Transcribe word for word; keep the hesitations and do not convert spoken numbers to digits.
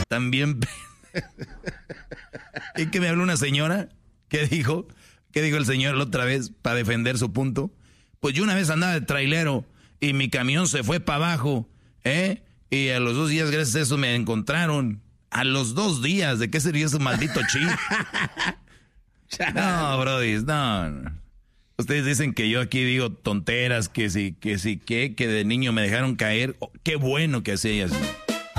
también. ¿Y que me habló una señora? ¿Qué dijo? ¿Qué dijo el señor la otra vez para defender su punto? Pues yo una vez andaba de trailero y mi camión se fue para abajo, ¿eh? Y a los dos días, gracias a eso, me encontraron. A los dos días, ¿de qué sería ese maldito chi? No, brody, no, no. Ustedes dicen que yo aquí digo tonteras, que sí, que sí, que, que de niño me dejaron caer. Oh, qué bueno que hacía así.